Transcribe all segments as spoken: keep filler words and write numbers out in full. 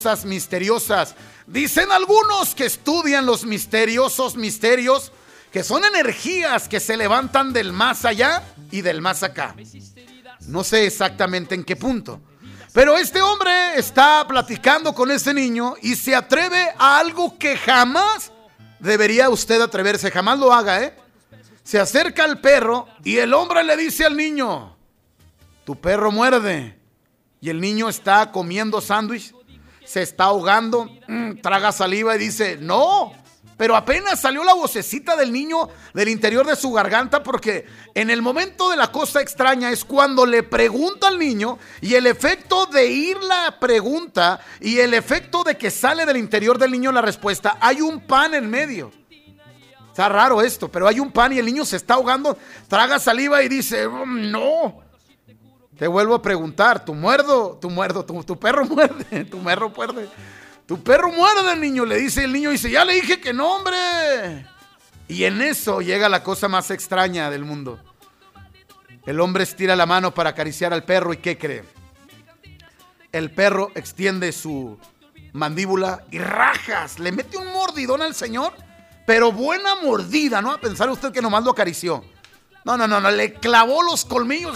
cosas misteriosas. Dicen algunos que estudian los misteriosos misterios que son energías que se levantan del más allá y del más acá. No sé exactamente en qué punto, pero este hombre está platicando con ese niño y se atreve a algo que jamás debería usted atreverse, jamás lo haga, ¿eh? Se acerca al perro y el hombre le dice al niño: tu perro muerde. Y el niño está comiendo sándwich, se está ahogando, mmm, traga saliva y dice: no. Pero apenas salió la vocecita del niño del interior de su garganta, porque en el momento de la cosa extraña es cuando le pregunta al niño, y el efecto de ir la pregunta y el efecto de que sale del interior del niño la respuesta, hay un pan en medio. Está raro esto, pero hay un pan y el niño se está ahogando, traga saliva y dice: no. Te vuelvo a preguntar, ¿tu muerdo, tu muerdo, tu, tu perro muerde, tu perro muerde? Tu perro muerde, el niño, le dice el niño, dice: ya le dije que no, hombre. Y en eso llega la cosa más extraña del mundo. El hombre estira la mano para acariciar al perro, ¿y qué cree? El perro extiende su mandíbula y rajas, le mete un mordidón al señor, pero buena mordida, ¿no? A pensar usted que nomás lo acarició. No, no, no, no, le clavó los colmillos.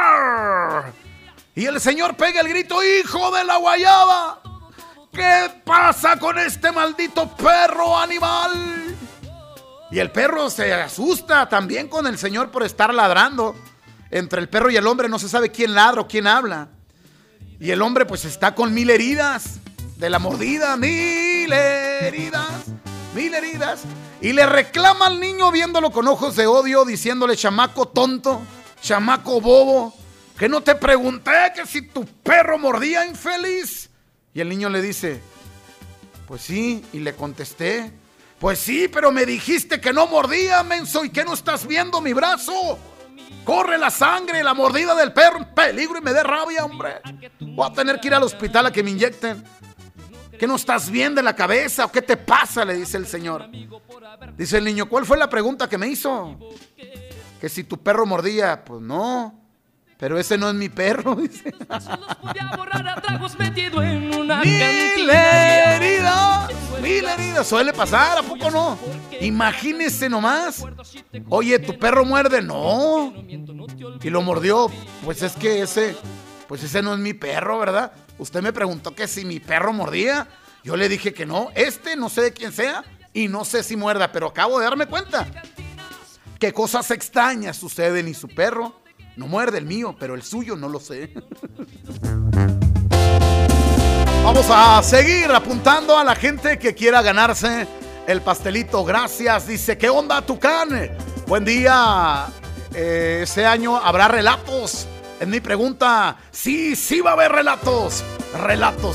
Y el señor pega el grito: ¡hijo de la guayaba! ¿Qué pasa con este maldito perro animal? Y el perro se asusta también con el señor por estar ladrando. Entre el perro y el hombre no se sabe quién ladra o quién habla. Y el hombre pues está con mil heridas de la mordida. Mil heridas, mil heridas. Y le reclama al niño viéndolo con ojos de odio, diciéndole: chamaco tonto, chamaco bobo, que no te pregunté que si tu perro mordía, infeliz. Y el niño le dice: pues sí, y le contesté: pues sí, pero me dijiste que no mordía, menso, ¿y qué no estás viendo mi brazo? Corre la sangre, la mordida del perro, en peligro y me dé rabia, hombre. Voy a tener que ir al hospital a que me inyecten. ¿Qué no estás bien de la cabeza o qué te pasa?, le dice el señor. Dice el niño: ¿cuál fue la pregunta que me hizo? Que si tu perro mordía. Pues no, pero ese no es mi perro, dice. Mil heridas, mil heridas, suele pasar, ¿a poco no? Imagínese nomás. Oye, ¿tu perro muerde? No. Y lo mordió. Pues es que ese, pues ese no es mi perro, ¿verdad? Usted me preguntó que si mi perro mordía. Yo le dije que no. Este no sé de quién sea y no sé si muerda, pero acabo de darme cuenta que cosas extrañas suceden y su perro no muerde. El mío, pero el suyo no lo sé. Vamos a seguir apuntando a la gente que quiera ganarse el pastelito. Gracias. Dice: ¿qué onda, Tucán? Buen día. Eh, ese año habrá relatos. Es mi pregunta. Sí, sí va a haber relatos. Relatos.